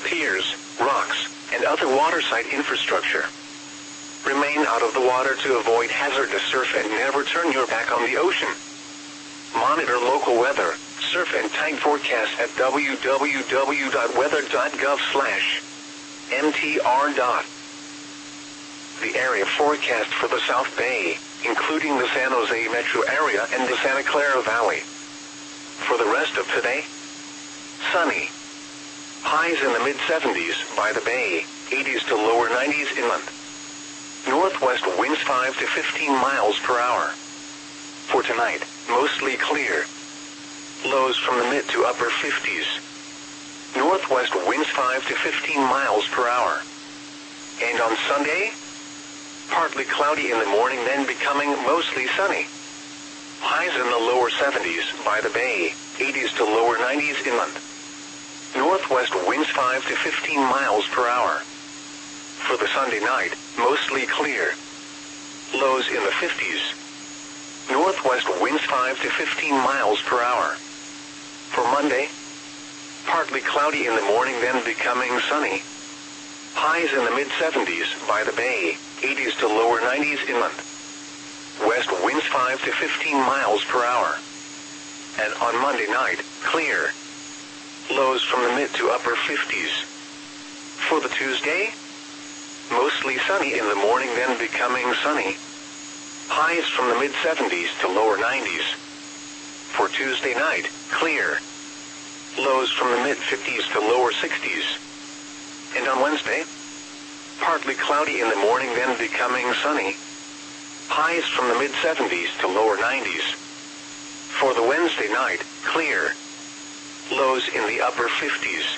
piers, rocks, and other waterside infrastructure. Remain out of the water to avoid hazardous surf and never turn your back on the ocean. Monitor local weather, surf and tide forecasts at www.weather.gov/mtr. The area forecast for the South Bay, including the San Jose metro area and the Santa Clara Valley. For the rest of today, sunny. Highs in the mid-70s by the Bay, 80s to lower 90s inland. Northwest winds 5 to 15 miles per hour. For tonight, mostly clear. Lows from the mid to upper 50s. Northwest winds 5 to 15 miles per hour. And on Sunday, partly cloudy in the morning, then becoming mostly sunny. Highs in the lower 70s by the Bay, 80s to lower 90s inland. Northwest winds 5 to 15 miles per hour. For the Sunday night, mostly clear. Lows in the 50s. Northwest winds 5 to 15 miles per hour. For Monday, partly cloudy in the morning, then becoming sunny. Highs in the mid-70s by the Bay, 80s to lower 90s inland. West winds 5 to 15 miles per hour. And on Monday night, clear. Lows from the mid to upper 50s. For the Tuesday, mostly sunny in the morning, then becoming sunny. Highs from the mid-70s to lower 90s. For Tuesday night, clear. Lows from the mid-50s to lower 60s. And on Wednesday, partly cloudy in the morning, then becoming sunny. Highs from the mid-70s to lower 90s. For the Wednesday night, clear. Lows in the upper 50s.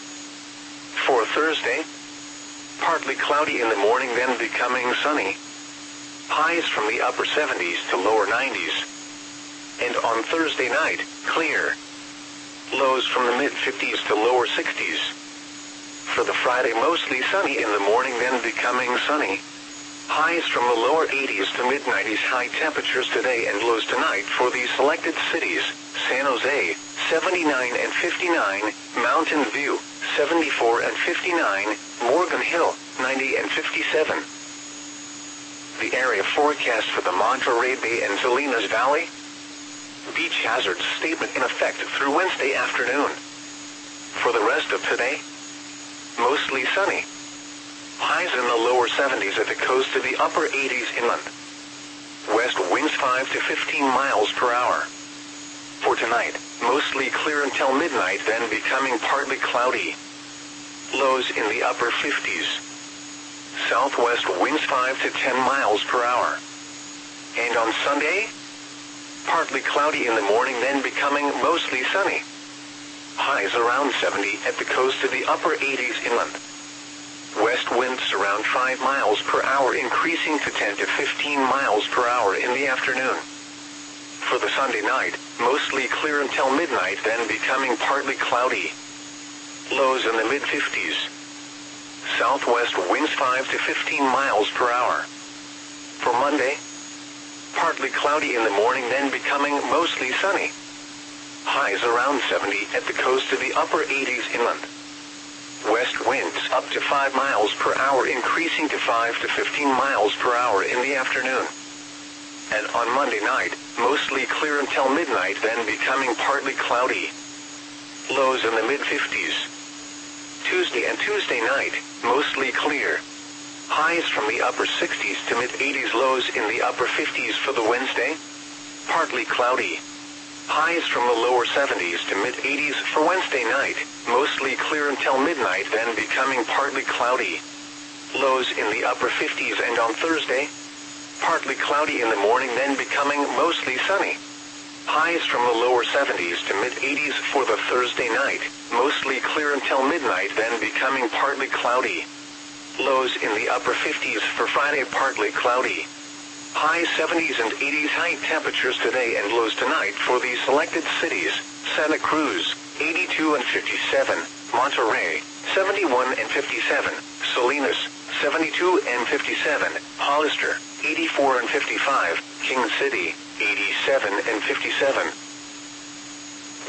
For Thursday, partly cloudy in the morning, then becoming sunny. Highs from the upper 70s to lower 90s. And on Thursday night, clear. Lows from the mid-50s to lower 60s. For the Friday, mostly sunny in the morning, then becoming sunny. Highs from the lower 80s to mid-90s. High temperatures today and lows tonight for these selected cities: San Jose, 79 and 59, Mountain View, 74 and 59, Morgan Hill, 90 and 57. The area forecast for the Monterey Bay and Salinas Valley. Beach hazards statement in effect through Wednesday afternoon. For the rest of today, mostly sunny. Highs in the lower 70s at the coast to the upper 80s inland. West winds 5 to 15 miles per hour. For tonight, mostly clear until midnight, then becoming partly cloudy. Lows in the upper 50s. Southwest winds 5 to 10 miles per hour. And on Sunday, partly cloudy in the morning, then becoming mostly sunny. Highs around 70 at the coast to the upper 80s inland. West winds around 5 miles per hour, increasing to 10 to 15 miles per hour in the afternoon. For the Sunday night, mostly clear until midnight, then becoming partly cloudy. Lows in the mid-50s. Southwest winds 5 to 15 miles per hour. For Monday, partly cloudy in the morning, then becoming mostly sunny. Highs around 70 at the coast to the upper 80s inland. West winds up to 5 miles per hour, increasing to 5 to 15 miles per hour in the afternoon. And on Monday night, mostly clear until midnight, then becoming partly cloudy. Lows in the mid-50s. Tuesday and Tuesday night, mostly clear. Highs from the upper 60s to mid-80s, lows in the upper 50s for the Wednesday. Partly cloudy. Highs from the lower 70s to mid-80s for Wednesday night, mostly clear until midnight, then becoming partly cloudy. Lows in the upper 50s, and on Thursday, partly cloudy in the morning, then becoming mostly sunny. Highs from the lower 70s to mid-80s for the Thursday night, mostly clear until midnight, then becoming partly cloudy. Lows in the upper 50s for Friday, partly cloudy. High 70s and 80s. High temperatures today and lows tonight for these selected cities: Santa Cruz, 82 and 57, Monterey, 71 and 57, Salinas, 72 and 57, Hollister, 84 and 55, King City, 87 and 57.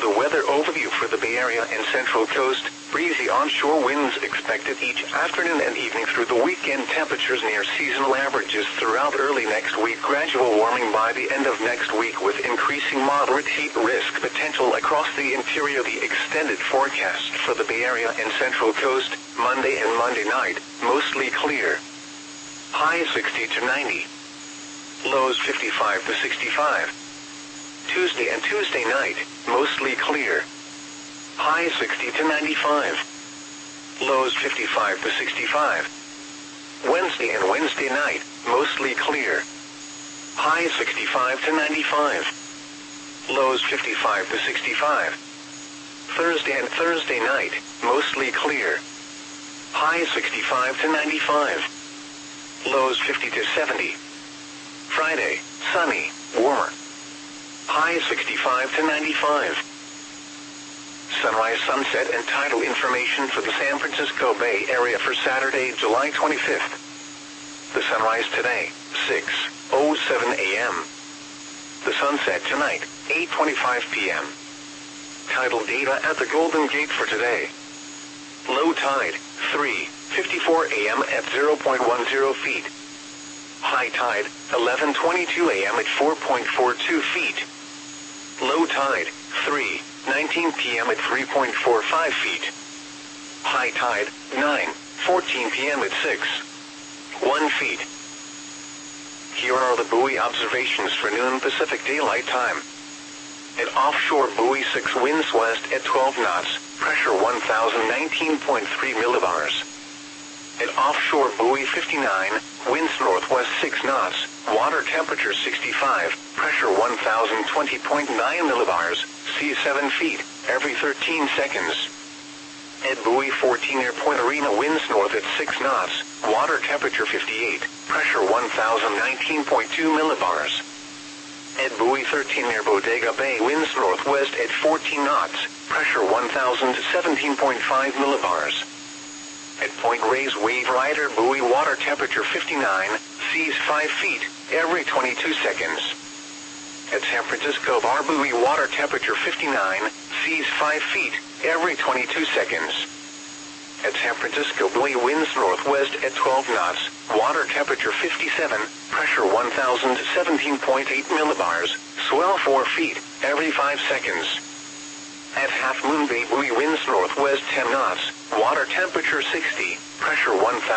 The weather overview for the Bay Area and Central Coast: breezy onshore winds expected each afternoon and evening through the weekend. Temperatures near seasonal averages throughout early next week. Gradual warming by the end of next week with increasing moderate heat risk potential across the interior. The extended forecast for the Bay Area and Central Coast: Monday and Monday night, mostly clear. Highs 60 to 90. Lows 55 to 65. Tuesday and Tuesday night, mostly clear. Highs 60 to 95. Lows 55 to 65. Wednesday and Wednesday night, mostly clear. Highs 65 to 95. Lows 55 to 65. Thursday and Thursday night, mostly clear. Highs 65 to 95. Lows 50 to 70. Friday, sunny, warmer. Highs 65 to 95. Sunrise, sunset, and tidal information for the San Francisco Bay Area for Saturday, July 25th. The sunrise today, 6:07 a.m. The sunset tonight, 8:25 p.m. Tidal data at the Golden Gate for today. Low tide, 3:54 a.m. at 0.10 feet. High tide, 11:22 a.m. at 4.42 feet. Low tide, 3:19 p.m. at 3.45 feet. High tide, 9:14 p.m. at 6.1 feet. Here are the buoy observations for noon Pacific Daylight Time. At offshore buoy 6, winds west at 12 knots, pressure 1019.3 millibars. At offshore buoy 59, winds northwest 6 knots, water temperature 65, pressure 1020.9 millibars, sea 7 feet, every 13 seconds. At buoy 14 near Point Arena, winds north at 6 knots, water temperature 58, pressure 1019.2 millibars. At buoy 13 near Bodega Bay, winds northwest at 14 knots, pressure 1017.5 millibars. At Point Reyes Wave Rider buoy, water temperature 59, seas 5 feet, every 22 seconds. At San Francisco Bar buoy, water temperature 59, seas 5 feet, every 22 seconds. At San Francisco buoy, winds northwest at 12 knots, water temperature 57, pressure 1017.8 millibars, swell 4 feet, every 5 seconds. At Half Moon Bay buoy, winds northwest 10 knots, water temperature 60, pressure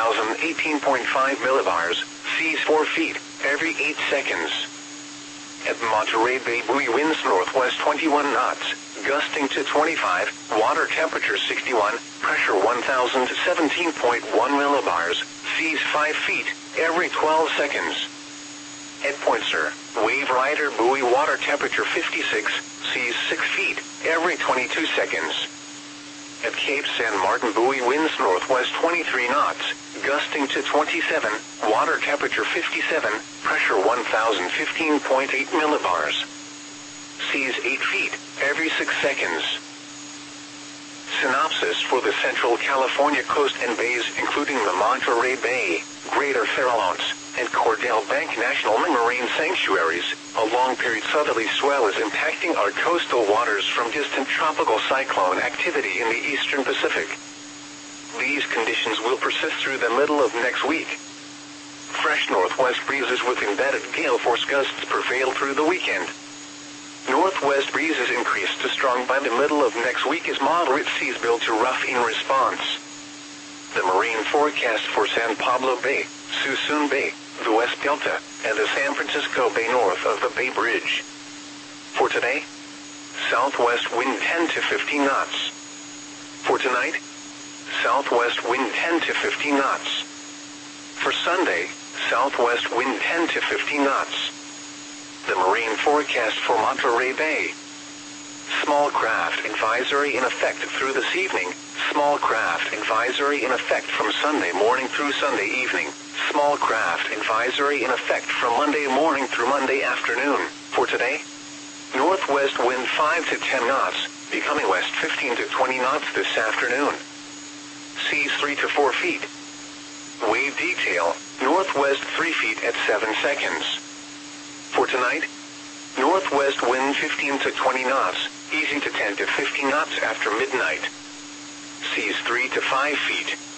1018.5 millibars, seas 4 feet, every 8 seconds. At Monterey Bay buoy, winds northwest 21 knots, gusting to 25, water temperature 61, pressure 1017.1 millibars, seas 5 feet, every 12 seconds. At Point Sur, Wave Rider buoy, water temperature 56, seas 6 feet, every 22 seconds. At Cape San Martin buoy, winds northwest 23 knots, gusting to 27, water temperature 57, pressure 1015.8 millibars. Seas 8 feet, every 6 seconds. Synopsis for the Central California coast and bays, including the Monterey Bay, Greater Farallones, and Cordell Bank National Marine Sanctuaries. A long-period southerly swell is impacting our coastal waters from distant tropical cyclone activity in the eastern Pacific. These conditions will persist through the middle of next week. Fresh northwest breezes with embedded gale force gusts prevail through the weekend. Northwest breezes increase to strong by the middle of next week as moderate seas build to rough in response. The marine forecast for San Pablo Bay, Suisun Bay, the West Delta, and the San Francisco Bay north of the Bay Bridge. For today, southwest wind 10 to 15 knots. For tonight, southwest wind 10 to 15 knots. For Sunday, southwest wind 10 to 15 knots. The marine forecast for Monterey Bay. Small craft advisory in effect through this evening. Small craft advisory in effect from Sunday morning through Sunday evening. Small craft advisory in effect from Monday morning through Monday afternoon. For today, northwest wind 5 to 10 knots, becoming west 15 to 20 knots this afternoon. Seas 3 to 4 feet. Wave detail, northwest 3 feet at 7 seconds. For tonight, Northwest wind 15 to 20 knots, easy to 10 to 15 knots after midnight. Seas 3 to 5 feet.